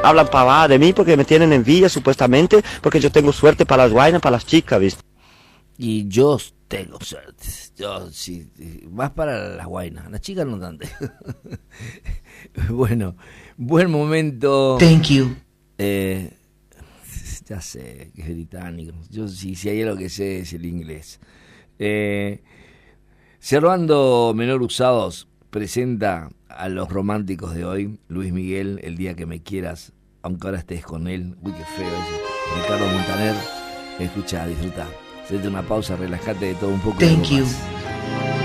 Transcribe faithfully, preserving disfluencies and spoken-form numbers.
hablan pavada de mí porque me tienen envidia supuestamente, porque yo tengo suerte para las guainas, para las chicas, ¿viste? Y yo tengo suerte, yo sí, más para las guainas, las chicas no tanto. Bueno, buen momento. Thank you. Eh, ya sé que es británico, yo sí, si hay algo que sé es el inglés. Eh, Servando Menor Usados presenta a los románticos de hoy, Luis Miguel, El día que me quieras, aunque ahora estés con él. Uy, qué feo eso. Ricardo Montaner, escucha, disfruta. Hacete una pausa, relájate de todo un poco. Thank y you. más.